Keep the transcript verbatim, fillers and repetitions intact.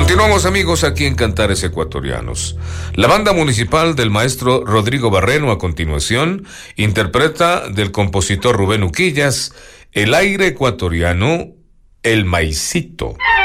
Continuamos, amigos, aquí en Cantares Ecuatorianos. La banda municipal del maestro Rodrigo Barreno a continuación interpreta del compositor Rubén Uquillas El aire ecuatoriano, El maicito.